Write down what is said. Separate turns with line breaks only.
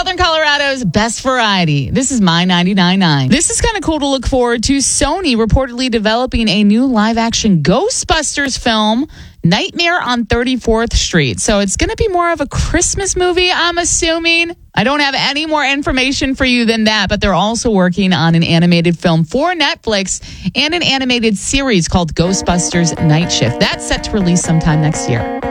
Southern Colorado's best variety. This is My 99.9. This is kind of cool to look forward to. Sony reportedly developing a new live-action Ghostbusters film, Nightmare on 34th Street. So it's going to be more of a Christmas movie, I'm assuming. I don't have any more information for you than that, but they're also working on an animated film for Netflix and an animated series called Ghostbusters Night Shift. That's set to release sometime next year.